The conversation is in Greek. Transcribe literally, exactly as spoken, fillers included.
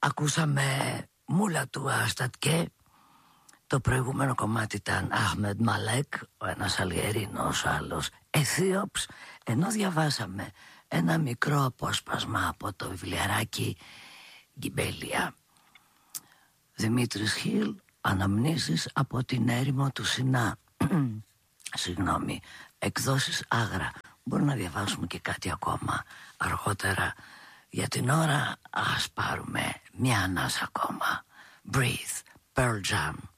Ακούσαμε Μούλα του Αστατκέ. Το προηγούμενο κομμάτι ήταν Αχμεντ Μαλέκ, ο ένας Αλγερίνος, ο άλλος Αιθίωπς. Ενώ διαβάσαμε ένα μικρό απόσπασμα από το βιβλιαράκι Γκιμπέλια. Δημήτρης Χιλ, αναμνήσεις από την έρημο του Σινά. Συγγνώμη, εκδόσεις Άγρα. Μπορούμε να διαβάσουμε και κάτι ακόμα αργότερα. Για την ώρα ας πάρουμε μια ανάσα ακόμα. Breathe, Pearl Jam.